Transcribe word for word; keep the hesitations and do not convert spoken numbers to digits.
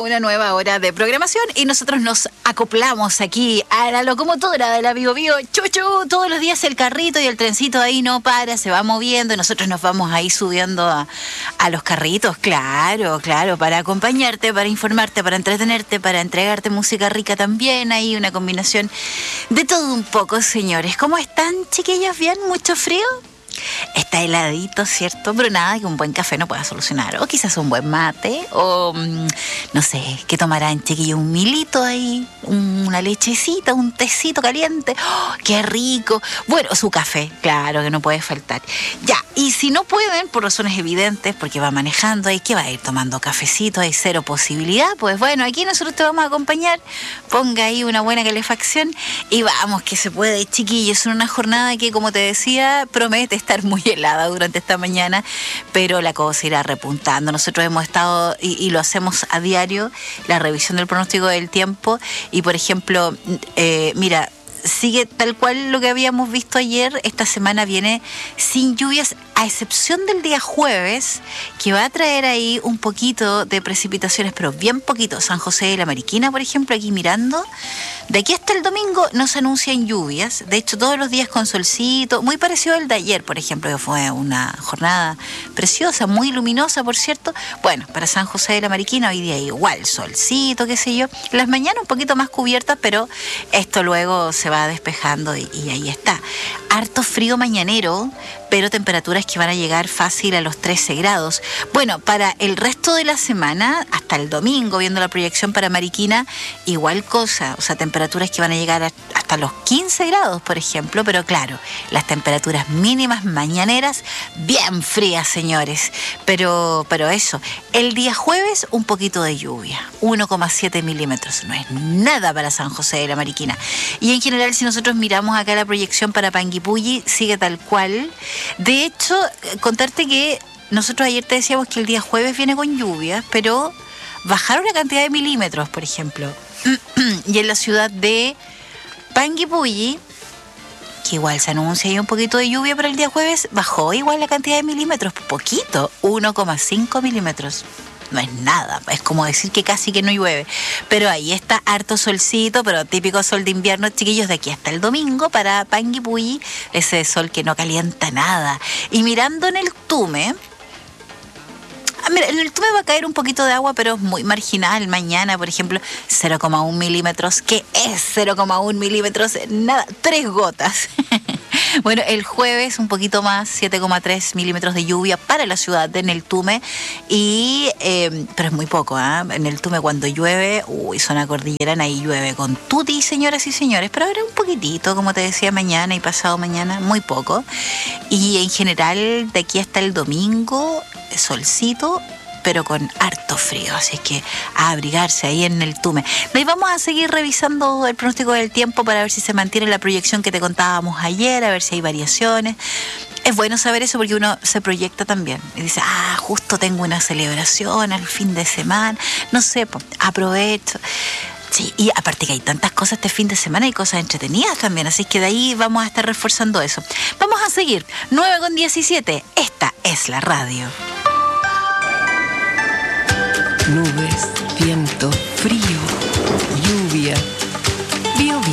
una nueva hora de programación y nosotros nos acoplamos aquí a la locomotora de la Bio Bio. Chuchu, todos los días el carrito y el trencito ahí no para, se va moviendo y nosotros nos vamos ahí subiendo a, a los carritos, claro, claro, para acompañarte, para informarte, para entretenerte, para entregarte música rica también. Hay una combinación de todo un poco, señores. ¿Cómo están, chiquillos? ¿Bien? ¿Mucho frío? Está heladito, ¿cierto? Pero nada que un buen café no pueda solucionar. O quizás un buen mate. O no sé, ¿qué tomarán, chiquillos? Un milito ahí, una lechecita, un tecito caliente. ¡Oh, qué rico! Bueno, su café, claro que no puede faltar. Ya, y si no pueden, por razones evidentes, porque va manejando ahí, que va a ir tomando cafecito, hay cero posibilidad, pues bueno, aquí nosotros te vamos a acompañar. Ponga ahí una buena calefacción y vamos, que se puede, chiquillos. Es una jornada que, como te decía, promete estar muy helada durante esta mañana, pero la cosa irá repuntando. Nosotros hemos estado, y, y lo hacemos a diario, la revisión del pronóstico del tiempo, y por ejemplo, eh, mira, sigue tal cual lo que habíamos visto ayer. Esta semana viene sin lluvias, a excepción del día jueves, que va a traer ahí un poquito de precipitaciones, pero bien poquito. San José de la Mariquina, por ejemplo, aquí mirando, de aquí hasta el domingo no se anuncian lluvias. De hecho, todos los días con solcito, muy parecido al de ayer, por ejemplo, que fue una jornada preciosa, muy luminosa, por cierto. Bueno, para San José de la Mariquina hoy día igual, solcito, qué sé yo. Las mañanas un poquito más cubiertas, pero esto luego se va despejando y, y ahí está. Harto frío mañanero, pero temperaturas que van a llegar fácil a los trece grados. Bueno, para el resto de la semana, hasta el domingo, viendo la proyección para Mariquina, igual cosa, o sea, temperaturas que van a llegar a, hasta los quince grados, por ejemplo, pero claro, las temperaturas mínimas mañaneras, bien frías, señores, pero, pero eso, el día jueves, un poquito de lluvia, uno coma siete milímetros, no es nada para San José de la Mariquina. Y en general, si nosotros miramos acá la proyección para Panguipulli, sigue tal cual. De hecho, contarte que nosotros ayer te decíamos que el día jueves viene con lluvias, pero bajaron la cantidad de milímetros, por ejemplo. Y en la ciudad de Panguipulli, que igual se anuncia ahí un poquito de lluvia para el día jueves, bajó igual la cantidad de milímetros, poquito, uno coma cinco milímetros. No es nada, es como decir que casi que no llueve. Pero ahí está harto solcito, pero típico sol de invierno, chiquillos, de aquí hasta el domingo para Panguipulli, ese sol que no calienta nada. Y mirando en el Tume, ah, mira, en el Tume va a caer un poquito de agua, pero es muy marginal. Mañana, por ejemplo, cero coma uno milímetros. ¿Qué es cero coma uno milímetros? Nada, tres gotas. Bueno, el jueves un poquito más, siete coma tres milímetros de lluvia para la ciudad de Neltume, y, eh, pero es muy poco, ¿eh? En Neltume cuando llueve, uy, zona cordillerana, ahí llueve con tuti, señoras y señores, pero ahora un poquitito, como te decía, mañana y pasado mañana, muy poco. Y en general, de aquí hasta el domingo, solcito, pero con harto frío, así que a abrigarse ahí en el Tume. Y vamos a seguir revisando el pronóstico del tiempo para ver si se mantiene la proyección que te contábamos ayer, a ver si hay variaciones. Es bueno saber eso porque uno se proyecta también y dice, ah, justo tengo una celebración al fin de semana, no sé, pues, aprovecho. Sí, y aparte que hay tantas cosas este fin de semana y cosas entretenidas también, así que de ahí vamos a estar reforzando eso. Vamos a seguir, nueve con diecisiete, esta es la radio. Nubes, viento, frío, lluvia.